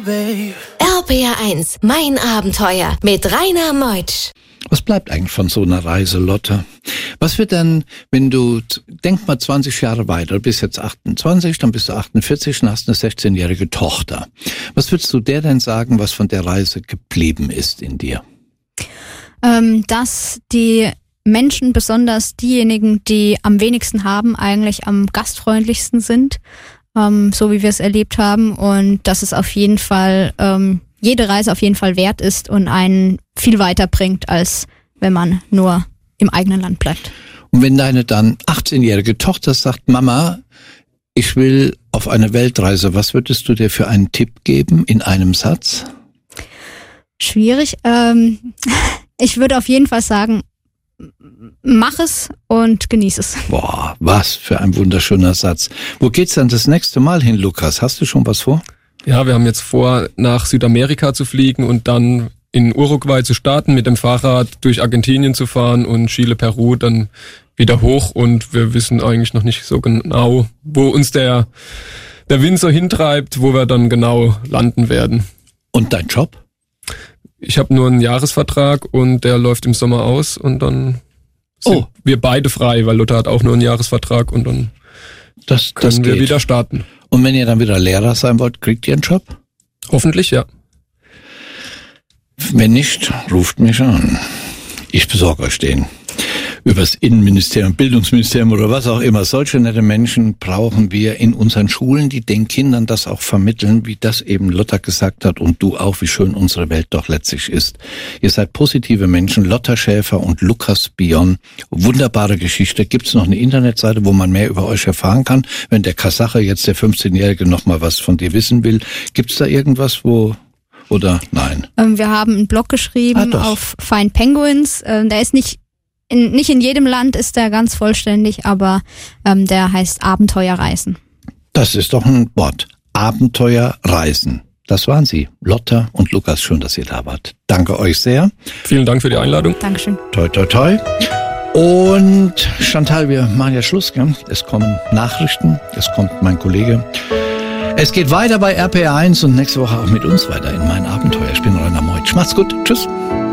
babe. RPR1, mein Abenteuer mit Rainer Meutsch. Was bleibt eigentlich von so einer Reise, Lotte? Was wird dann, wenn du, denk mal 20 Jahre weiter, du bist jetzt 28, dann bist du 48 und hast eine 16-jährige Tochter. Was würdest du der denn sagen, was von der Reise geblieben ist in dir? Dass die Menschen, besonders diejenigen, die am wenigsten haben, eigentlich am gastfreundlichsten sind, so wie wir es erlebt haben, und dass es auf jeden Fall jede Reise auf jeden Fall wert ist und einen viel weiter bringt, als wenn man nur im eigenen Land bleibt. Und wenn deine dann 18-jährige Tochter sagt, Mama, ich will auf eine Weltreise, was würdest du dir für einen Tipp geben in einem Satz? Schwierig. Ich würde auf jeden Fall sagen, mach es und genieß es. Boah, was für ein wunderschöner Satz. Wo geht's dann das nächste Mal hin, Lukas? Hast du schon was vor? Ja, wir haben jetzt vor, nach Südamerika zu fliegen und dann in Uruguay zu starten, mit dem Fahrrad durch Argentinien zu fahren und Chile, Peru dann wieder hoch, und wir wissen eigentlich noch nicht so genau, wo uns der Wind so hintreibt, wo wir dann genau landen werden. Und dein Job? Ich habe nur einen Jahresvertrag und der läuft im Sommer aus, und dann sind wir beide frei, weil Lotte hat auch nur einen Jahresvertrag, und dann können wir wieder starten. Und wenn ihr dann wieder Lehrer sein wollt, kriegt ihr einen Job? Hoffentlich, ja. Wenn nicht, ruft mich an. Ich besorge euch den. Übers Innenministerium, Bildungsministerium oder was auch immer. Solche nette Menschen brauchen wir in unseren Schulen, die den Kindern das auch vermitteln, wie das eben Lotta gesagt hat und du auch, wie schön unsere Welt doch letztlich ist. Ihr seid positive Menschen, Lotta Schäfer und Lukas Bion. Wunderbare Geschichte. Gibt es noch eine Internetseite, wo man mehr über euch erfahren kann? Wenn der Kasache, jetzt der 15-Jährige, noch mal was von dir wissen will, gibt es da irgendwas, oder nein? Wir haben einen Blog geschrieben auf Fine Penguins. Der ist nicht in jedem Land ist der ganz vollständig, aber der heißt Abenteuerreisen. Das ist doch ein Wort. Abenteuerreisen. Das waren sie. Lotta und Lukas, schön, dass ihr da wart. Danke euch sehr. Vielen Dank für die Einladung. Dankeschön. Toi, toi, toi. Und Chantal, wir machen ja Schluss, gell? Es kommen Nachrichten, es kommt mein Kollege. Es geht weiter bei RPR1 und nächste Woche auch mit uns weiter in mein Abenteuer. Ich bin Rainer Meutsch. Macht's gut. Tschüss.